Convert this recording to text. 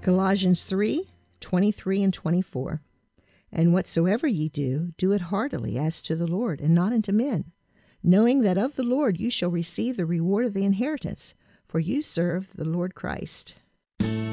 Colossians 3:23 and 24. And whatsoever ye do, do it heartily as to the Lord, and not unto men, knowing that of the Lord you shall receive the reward of the inheritance, for you serve the Lord Christ.